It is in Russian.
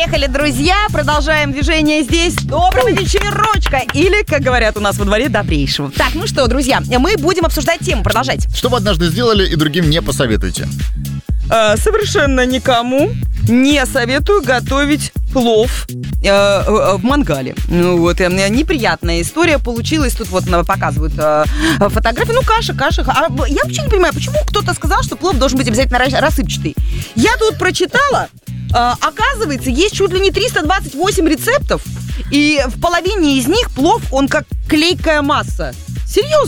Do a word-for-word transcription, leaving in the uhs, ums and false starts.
Поехали, друзья, продолжаем движение здесь. Доброго вечерочка. Или, как говорят у нас во дворе, добрейшего. Так, ну что, друзья, мы будем обсуждать тему, продолжать. Что вы однажды сделали и другим не посоветуете? Э, совершенно никому не советую готовить плов э, э, в мангале. Ну, вот, э, неприятная история получилась. Тут вот показывают э, фотографии. Ну, каша, каша. А я вообще не понимаю, почему кто-то сказал, что плов должен быть обязательно рассыпчатый. Я тут прочитала, э, оказывается, есть чуть ли не триста двадцать восемь рецептов, и в половине из них плов, он как клейкая масса. Серьезно?